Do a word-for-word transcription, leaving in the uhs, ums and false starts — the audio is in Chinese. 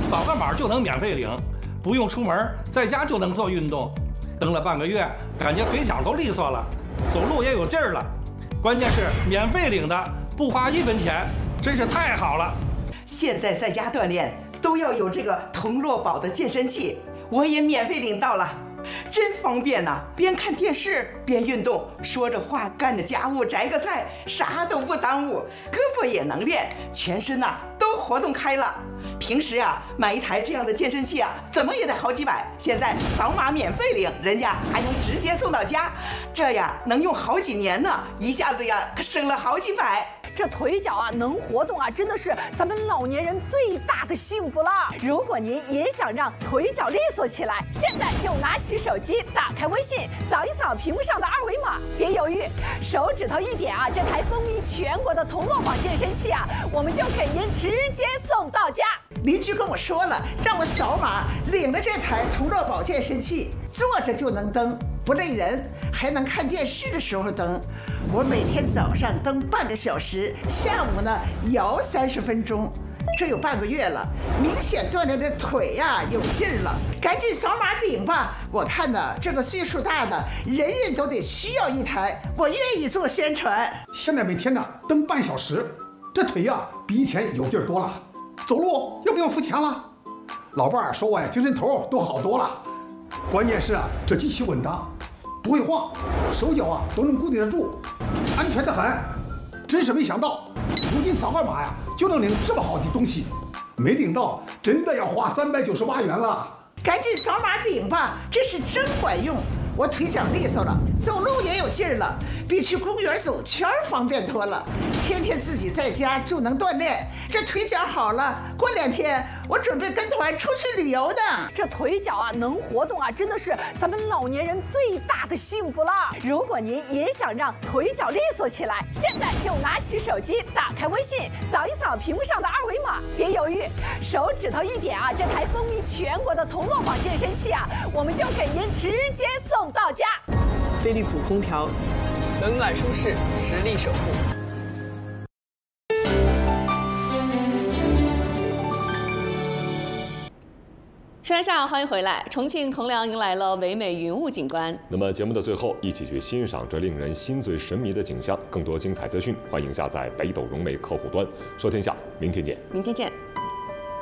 扫个码就能免费领，不用出门，在家就能做运动。蹬了半个月，感觉腿脚都利索了，走路也有劲儿了。关键是免费领的，不花一分钱，真是太好了。 现在在家锻炼都要有这个同乐宝的健身器，我也免费领到了。真方便呐、啊！边看电视边运动，说着话干着家务，摘个菜，啥都不耽误，胳膊也能练，全身呐、啊、都活动开了。平时啊买一台这样的健身器啊，怎么也得好几百，现在扫码免费领，人家还能直接送到家，这呀能用好几年呢，一下子呀可省了好几百。 这腿脚啊能活动啊，真的是咱们老年人最大的幸福了。如果您也想让腿脚利索起来，现在就拿起手机，打开微信，扫一扫屏幕上的二维码，别犹豫，手指头一点啊，这台风靡全国的同乐宝健身器啊，我们就给您直接送到家。 邻居跟我说了，让我扫码领了这台同乐宝健身器，坐着就能蹬，不累人，还能看电视的时候蹬。我每天早上蹬半个小时，下午呢摇三十分钟，这有半个月了，明显锻炼的腿呀、啊、有劲儿了。赶紧扫码领吧！我看呢，这个岁数大的人人都得需要一台，我愿意做宣传。 现在每天呢蹬半小时，这腿呀、啊、比以前有劲儿多了。走路又不用付钱了，老伴儿说我呀精神头都好多了。关键是啊，这机器稳当，不会晃，手脚啊都能固定得住，安全得很。真是没想到，如今扫个码呀就能领这么好的东西，没领到真的要花三百九十八元了。 赶紧扫码领吧，这是真管用。我腿脚利索了，走路也有劲儿了，比去公园走圈方便多了。天天自己在家就能锻炼，这腿脚好了，过两天我准备跟团出去旅游的。 这腿脚啊能活动啊，真的是咱们老年人最大的幸福了。如果您也想让腿脚利索起来，现在就拿起手机，打开微信，扫一扫屏幕上的二维码，别犹豫，手指头一点啊，这台风靡全国的同乐宝健身器啊，我们就给您直接送到家。 飞利浦空调，冷暖舒适，实力守护。 山下，欢迎回来！重庆衡阳迎来了唯美云雾景观。 那么节目的最后，一起去欣赏这令人心醉神迷的景象。更多精彩资讯，欢迎下载北斗融媒客户端。说天下，明天见！ 明天见。